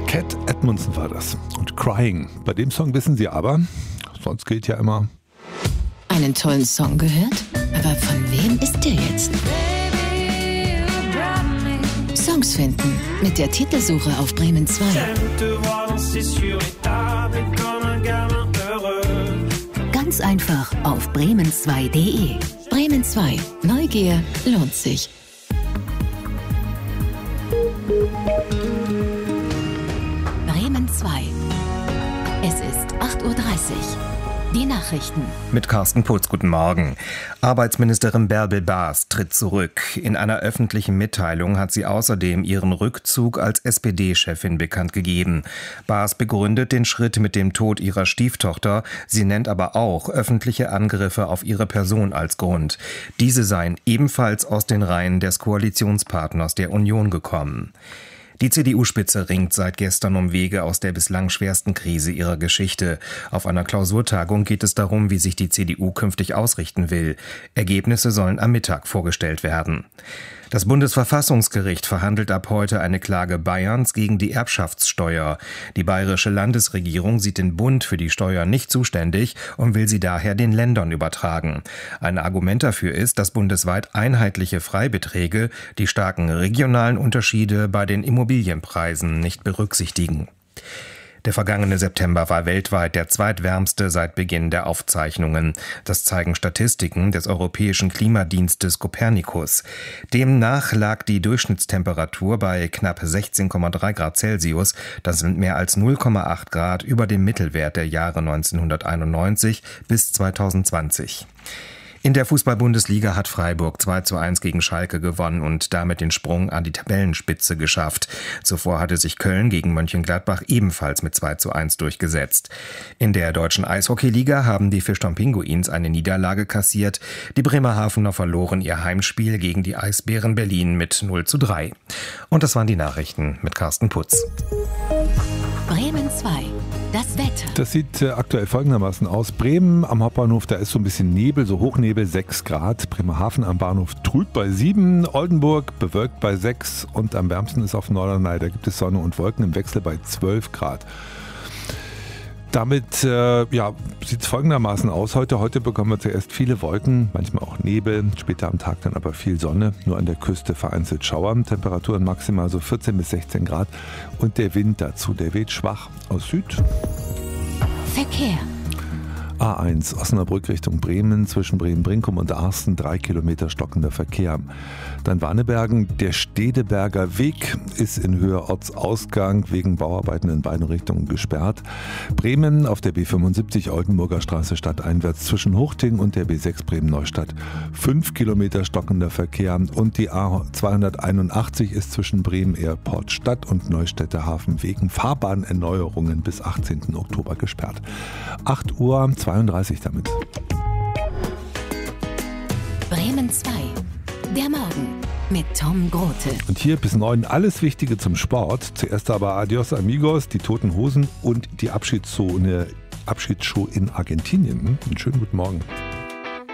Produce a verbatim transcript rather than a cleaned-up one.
Cat Edmondson war das. Und Crying. Bei dem Song wissen Sie aber, sonst gilt ja immer... Einen tollen Song gehört? Aber von wem ist der jetzt? Songs finden mit der Titelsuche auf Bremen zwei. Ganz einfach auf bremen zwei punkt de. Bremen zwei. Neugier lohnt sich. Bremen zwei. Es ist acht Uhr dreißig. Die Nachrichten. Mit Carsten Putz, guten Morgen. Arbeitsministerin Bärbel Baas tritt zurück. In einer öffentlichen Mitteilung hat sie außerdem ihren Rückzug als S P D-Chefin bekannt gegeben. Baas begründet den Schritt mit dem Tod ihrer Stieftochter. Sie nennt aber auch öffentliche Angriffe auf ihre Person als Grund. Diese seien ebenfalls aus den Reihen des Koalitionspartners der Union gekommen. Die C D U-Spitze ringt seit gestern um Wege aus der bislang schwersten Krise ihrer Geschichte. Auf einer Klausurtagung geht es darum, wie sich die C D U künftig ausrichten will. Ergebnisse sollen am Mittag vorgestellt werden. Das Bundesverfassungsgericht verhandelt ab heute eine Klage Bayerns gegen die Erbschaftssteuer. Die bayerische Landesregierung sieht den Bund für die Steuer nicht zuständig und will sie daher den Ländern übertragen. Ein Argument dafür ist, dass bundesweit einheitliche Freibeträge die starken regionalen Unterschiede bei den Immobilienpreisen nicht berücksichtigen. Der vergangene September war weltweit der zweitwärmste seit Beginn der Aufzeichnungen. Das zeigen Statistiken des Europäischen Klimadienstes Copernicus. Demnach lag die Durchschnittstemperatur bei knapp sechzehn Komma drei Grad Celsius. Das sind mehr als null Komma acht Grad über dem Mittelwert der Jahre neunzehnhunderteinundneunzig bis zweitausendzwanzig. In der Fußball-Bundesliga hat Freiburg zwei zu eins gegen Schalke gewonnen und damit den Sprung an die Tabellenspitze geschafft. Zuvor hatte sich Köln gegen Mönchengladbach ebenfalls mit zwei zu eins durchgesetzt. In der deutschen Eishockeyliga haben die Fischtown Pinguins eine Niederlage kassiert. Die Bremerhavener verloren ihr Heimspiel gegen die Eisbären Berlin mit null zu drei. Und das waren die Nachrichten mit Carsten Putz. Bremen zwei. Das Wetter. Das sieht äh, aktuell folgendermaßen aus. Bremen am Hauptbahnhof, da ist so ein bisschen Nebel, so Hochnebel, sechs Grad. Bremerhaven am Bahnhof trüb bei sieben. Oldenburg bewölkt bei sechs. Und am wärmsten ist auf Norderney, da gibt es Sonne und Wolken im Wechsel bei zwölf Grad. Damit äh, ja, sieht es folgendermaßen aus. Heute, heute bekommen wir zuerst viele Wolken, manchmal auch Nebel, später am Tag dann aber viel Sonne. Nur an der Küste vereinzelt Schauer. Temperaturen maximal so vierzehn bis sechzehn Grad. Und der Wind dazu, der weht schwach aus Süd. Verkehr. A eins Osnabrück Richtung Bremen, zwischen Bremen-Brinkum und Arsten, drei Kilometer stockender Verkehr. Dann Warnebergen, der Stedeberger Weg ist in Höhe Ortsausgang wegen Bauarbeiten in beiden Richtungen gesperrt. Bremen auf der B fünfundsiebzig Oldenburger Straße stadteinwärts zwischen Huchting und der B sechs Bremen-Neustadt, fünf Kilometer stockender Verkehr. Und die A zweihunderteinundachtzig ist zwischen Bremen Airport Stadt und Neustädter Hafen wegen Fahrbahnerneuerungen bis achtzehnten Oktober gesperrt. acht Uhr zweiunddreißig damit. Bremen zwei. Der Morgen mit Tom Grote. Und hier bis neun alles Wichtige zum Sport. Zuerst aber Adios Amigos, die Toten Hosen und die Abschiedsshow, eine Abschiedsshow in Argentinien. Einen schönen guten Morgen.